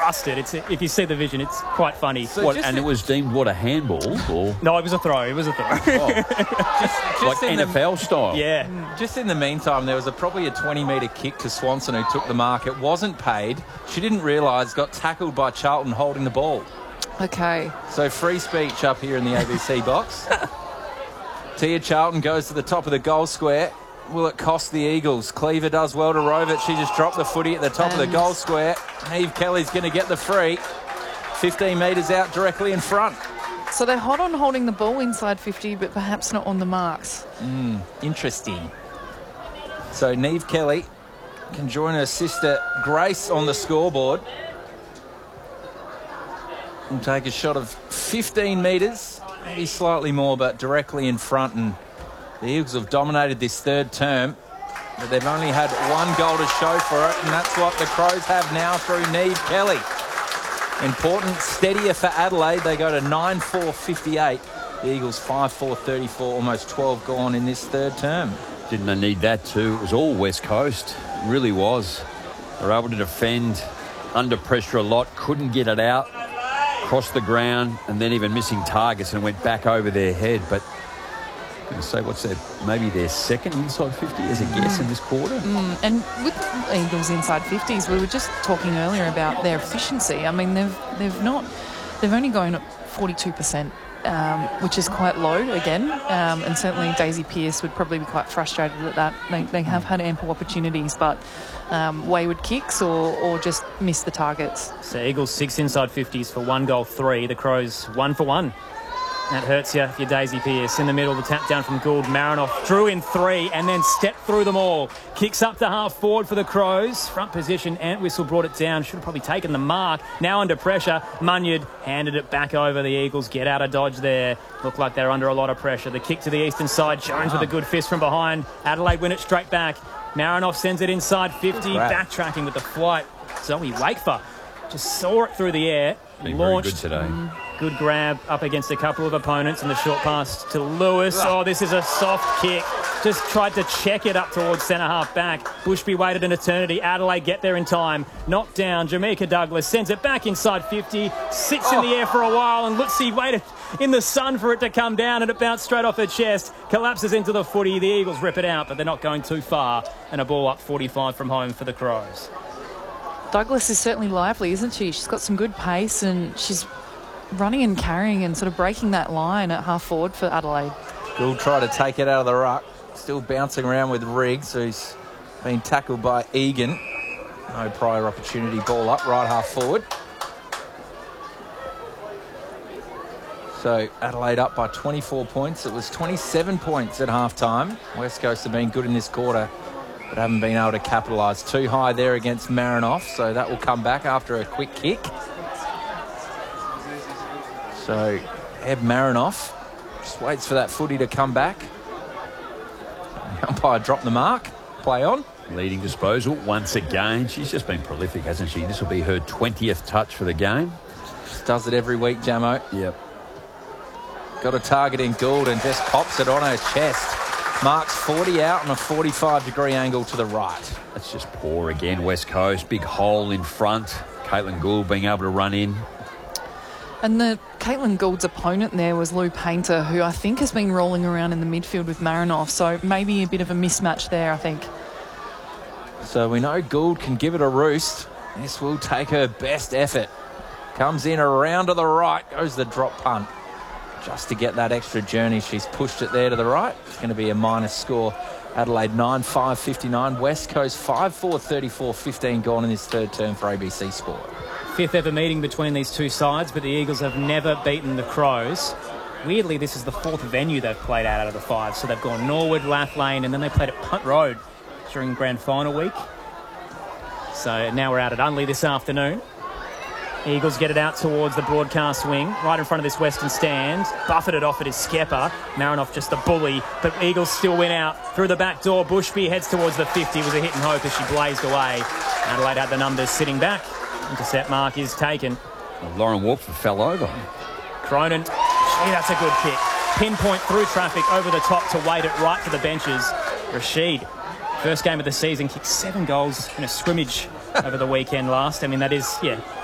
crusted. If you see the vision, it's quite funny. So it was deemed a handball? Or? No, it was a throw. It was a throw. just like NFL style? Yeah. Just in the meantime, there was probably a 20-metre kick to Swanson who took the mark. It wasn't paid. She didn't realise, got tackled by Charlton holding the ball. Okay. So free speech up here in the ABC box. Tia Charlton goes to the top of the goal square. Will it cost the Eagles? Cleaver does well to rove it. She just dropped the footy at the top of the goal square. Neve Kelly's going to get the free. 15 metres out directly in front. So they're hot on holding the ball inside 50, but perhaps not on the marks. Interesting. So Neve Kelly can join her sister Grace on the scoreboard. And take a shot of 15 metres, maybe slightly more, but directly in front. And the Eagles have dominated this third term, but they've only had one goal to show for it, and that's what the Crows have now through Neve Kelly. Important, steadier for Adelaide. They go to 9-4-58. The Eagles 5-4-34, almost 12 gone in this third term. Didn't they need that too? It was all West Coast. It really was. They were able to defend under pressure a lot, couldn't get it out, crossed the ground, and then even missing targets and went back over their head. But I'm going to say, what's that? Maybe their second inside 50 as a guess in this quarter. And with the Eagles inside 50s, we were just talking earlier about their efficiency. I mean, they've only gone at 42%. Which is quite low again, and certainly Daisy Pearce would probably be quite frustrated at that. They have had ample opportunities, but wayward kicks or just miss the targets. So Eagles 6 inside 50s for 1 goal 3. The Crows 1 for 1. That hurts you if you're Daisy Pearce. In the middle, the tap down from Gould. Marinoff drew in 3 and then stepped through them all. Kicks up to half forward for the Crows. Front position, Entwistle brought it down. Should have probably taken the mark. Now under pressure, Munyard handed it back over. The Eagles get out of dodge there. Look like they're under a lot of pressure. The kick to the eastern side. Jones with a good fist from behind. Adelaide win it straight back. Marinoff sends it inside 50. Backtracking with the flight. Zoe Wakefer just saw it through the air. Been launched. very good today. Good grab up against a couple of opponents and the short pass to Lewis. Oh, this is a soft kick. Just tried to check it up towards centre half back. Bushby waited an eternity. Adelaide get there in time. Knocked down. Jamaica Douglas sends it back inside 50. Sits in the air for a while and Lutzi waited in the sun for it to come down and it bounced straight off her chest. Collapses into the footy. The Eagles rip it out, but they're not going too far. And a ball up 45 from home for the Crows. Douglas is certainly lively, isn't she? She's got some good pace and she's running and carrying and sort of breaking that line at half forward for Adelaide. Gould tried to take it out of the ruck. Still bouncing around with Riggs, who's been tackled by Egan. No prior opportunity. Ball up, right half forward. So Adelaide up by 24 points. It was 27 points at half-time. West Coast have been good in this quarter, but haven't been able to capitalise. Too high there against Marinoff, so that will come back after a quick kick. So Eb Marinoff just waits for that footy to come back. The umpire dropped the mark. Play on. Leading disposal once again. She's just been prolific, hasn't she? This will be her 20th touch for the game. Just does it every week, Jamo. Yep. Got a target in Gould and just pops it on her chest. Marks 40 out on a 45-degree angle to the right. That's just poor again, West Coast. Big hole in front. Caitlin Gould being able to run in. And the Caitlin Gould's opponent there was Lou Painter, who I think has been rolling around in the midfield with Marinoff. So maybe a bit of a mismatch there, I think. So we know Gould can give it a roost. This will take her best effort. Comes in around to the right. Goes the drop punt. Just to get that extra journey, she's pushed it there to the right. It's going to be a minus score. Adelaide 9-5-59. West Coast 5-4-34. 15 gone in this third term for ABC Sport. 5th ever meeting between these two sides, but the Eagles have never beaten the Crows. Weirdly, this is the 4th venue they've played out of the 5. So they've gone Norwood, Lathlane, and then they played at Punt Road during grand final week. So now we're out at Unley this afternoon. Eagles get it out towards the broadcast wing, right in front of this western stand. Buffeted off it is Skepper. Marinoff just the bully, but Eagles still win out through the back door. Bushby heads towards the 50. It was a hit and hope as she blazed away. Adelaide had the numbers sitting back. Intercept mark is taken. Well, Lauren Walkford fell over. Cronin, gee, that's a good kick. Pinpoint through traffic over the top to wait it right for the benches. Rashid, first game of the season, kicked 7 goals in a scrimmage over the weekend last. I mean, that is,